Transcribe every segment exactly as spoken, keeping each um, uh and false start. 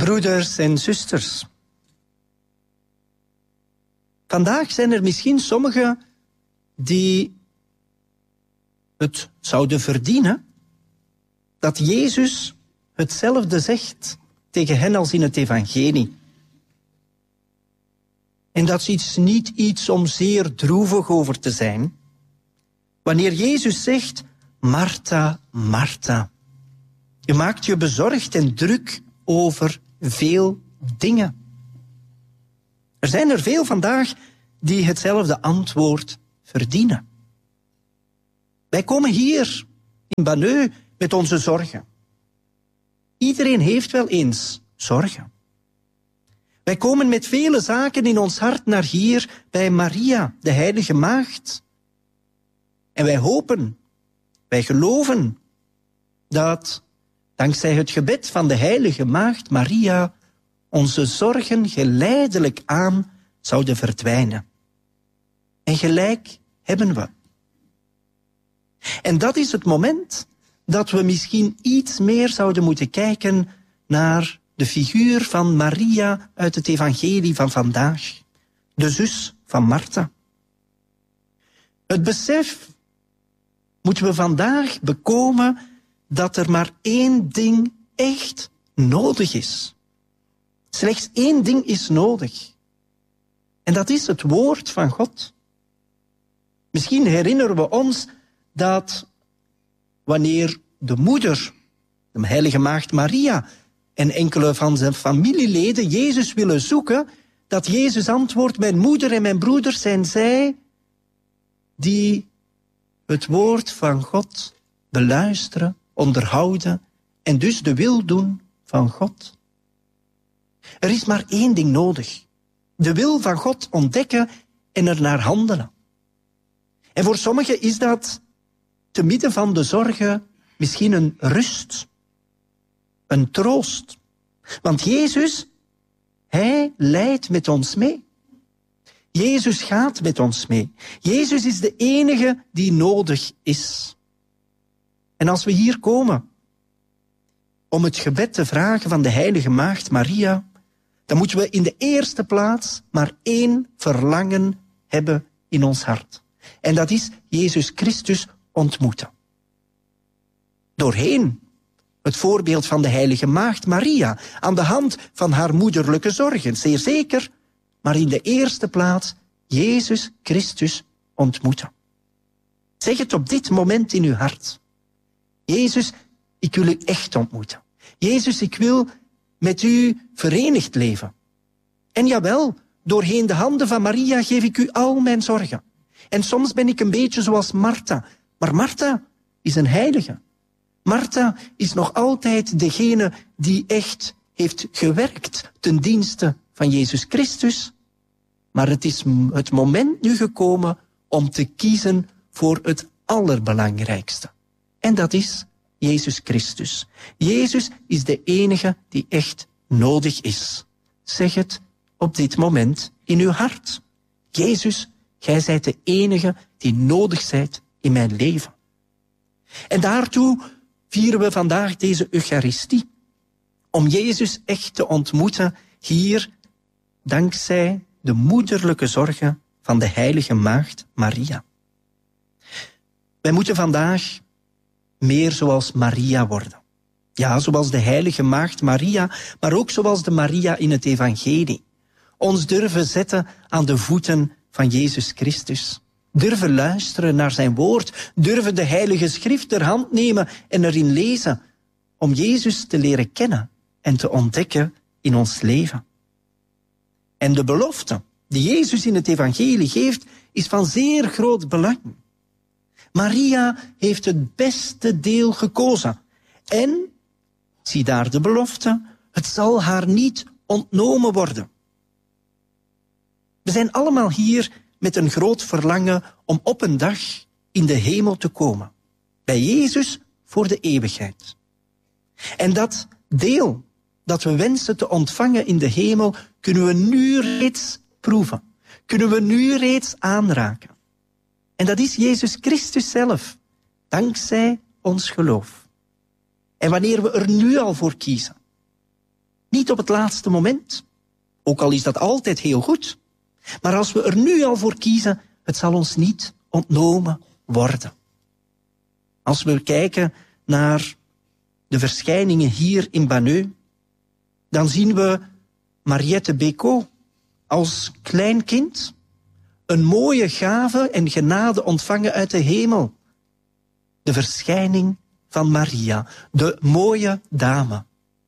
Broeders en zusters. Vandaag zijn er misschien sommigen die het zouden verdienen dat Jezus hetzelfde zegt tegen hen als in het evangelie. En dat is niet iets om zeer droevig over te zijn. Wanneer Jezus zegt, Martha, Martha, je maakt je bezorgd en druk over veel dingen. Er zijn er veel vandaag die hetzelfde antwoord verdienen. Wij komen hier in Banneux met onze zorgen. Iedereen heeft wel eens zorgen. Wij komen met vele zaken in ons hart naar hier bij Maria, de heilige maagd. En wij hopen, wij geloven dat dankzij het gebed van de heilige maagd Maria onze zorgen geleidelijk aan zouden verdwijnen. En gelijk hebben we. En dat is het moment dat we misschien iets meer zouden moeten kijken naar de figuur van Maria uit het evangelie van vandaag, de zus van Martha. Het besef moeten we vandaag bekomen dat er maar één ding echt nodig is. Slechts één ding is nodig. En dat is het woord van God. Misschien herinneren we ons dat wanneer de moeder, de heilige maagd Maria, en enkele van zijn familieleden Jezus willen zoeken, dat Jezus antwoordt, mijn moeder en mijn broeders zijn zij die het woord van God beluisteren, onderhouden en dus de wil doen van God. Er is maar één ding nodig. De wil van God ontdekken en er naar handelen. En voor sommigen is dat te midden van de zorgen misschien een rust, een troost. Want Jezus, hij leidt met ons mee. Jezus gaat met ons mee. Jezus is de enige die nodig is. En als we hier komen om het gebed te vragen van de heilige maagd Maria, dan moeten we in de eerste plaats maar één verlangen hebben in ons hart. En dat is Jezus Christus ontmoeten. Doorheen het voorbeeld van de heilige maagd Maria, aan de hand van haar moederlijke zorgen, zeer zeker, maar in de eerste plaats Jezus Christus ontmoeten. Zeg het op dit moment in uw hart. Jezus, ik wil u echt ontmoeten. Jezus, ik wil met u verenigd leven. En jawel, doorheen de handen van Maria geef ik u al mijn zorgen. En soms ben ik een beetje zoals Martha. Maar Martha is een heilige. Martha is nog altijd degene die echt heeft gewerkt ten dienste van Jezus Christus. Maar het is het moment nu gekomen om te kiezen voor het allerbelangrijkste. En dat is Jezus Christus. Jezus is de enige die echt nodig is. Zeg het op dit moment in uw hart. Jezus, gij zijt de enige die nodig zijt in mijn leven. En daartoe vieren we vandaag deze Eucharistie. Om Jezus echt te ontmoeten hier, dankzij de moederlijke zorgen van de heilige maagd Maria. Wij moeten vandaag meer zoals Maria worden. Ja, zoals de heilige maagd Maria, maar ook zoals de Maria in het evangelie. Ons durven zetten aan de voeten van Jezus Christus. Durven luisteren naar zijn woord. Durven de heilige schrift ter hand nemen en erin lezen. Om Jezus te leren kennen en te ontdekken in ons leven. En de belofte die Jezus in het evangelie geeft, is van zeer groot belang. Maria heeft het beste deel gekozen. En, zie daar de belofte, het zal haar niet ontnomen worden. We zijn allemaal hier met een groot verlangen om op een dag in de hemel te komen. Bij Jezus voor de eeuwigheid. En dat deel dat we wensen te ontvangen in de hemel, kunnen we nu reeds proeven. Kunnen we nu reeds aanraken. En dat is Jezus Christus zelf, dankzij ons geloof. En wanneer we er nu al voor kiezen, Niet op het laatste moment. Ook al is dat altijd heel goed. Maar als we er nu al voor kiezen, het zal ons niet ontnomen worden. Als we kijken naar de verschijningen hier in Banneux, dan zien we Mariette Bécaud als klein kind een mooie gave en genade ontvangen uit de hemel. De verschijning van Maria, de mooie dame.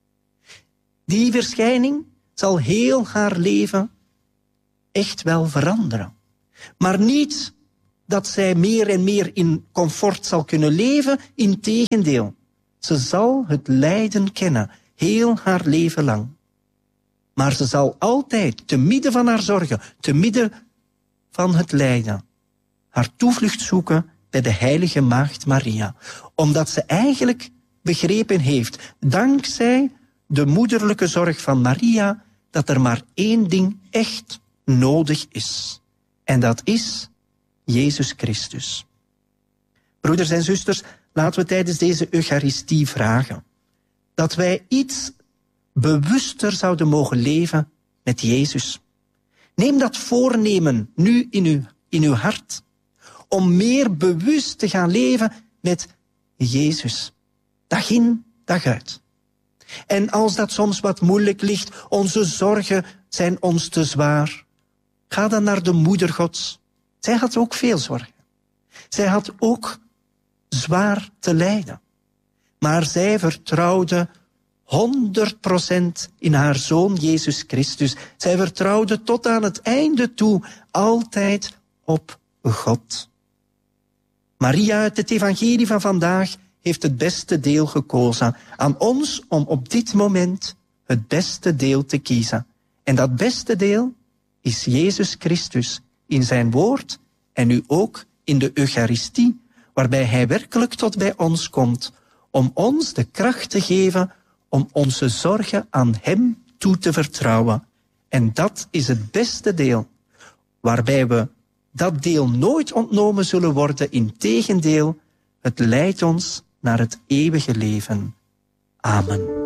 Die verschijning zal heel haar leven echt wel veranderen. Maar niet dat zij meer en meer in comfort zal kunnen leven, integendeel. Ze zal het lijden kennen, heel haar leven lang. Maar ze zal altijd, te midden van haar zorgen, te midden van het lijden, haar toevlucht zoeken bij de heilige maagd Maria. Omdat ze eigenlijk begrepen heeft, dankzij de moederlijke zorg van Maria, dat er maar één ding echt nodig is. En dat is Jezus Christus. Broeders en zusters, laten we tijdens deze Eucharistie vragen dat wij iets bewuster zouden mogen leven met Jezus. Neem dat voornemen nu in uw, in uw hart, om meer bewust te gaan leven met Jezus. Dag in, dag uit. En als dat soms wat moeilijk ligt, onze zorgen zijn ons te zwaar, ga dan naar de Moeder Gods. Zij had ook veel zorgen. Zij had ook zwaar te lijden. Maar zij vertrouwde honderd procent in haar Zoon Jezus Christus. Zij vertrouwde tot aan het einde toe altijd op God. Maria uit het evangelie van vandaag heeft het beste deel gekozen. Aan ons om op dit moment het beste deel te kiezen. En dat beste deel is Jezus Christus in zijn woord en nu ook in de Eucharistie, waarbij hij werkelijk tot bij ons komt om ons de kracht te geven om onze zorgen aan hem toe te vertrouwen. En dat is het beste deel, waarbij we dat deel nooit ontnomen zullen worden. Integendeel, het leidt ons naar het eeuwige leven. Amen.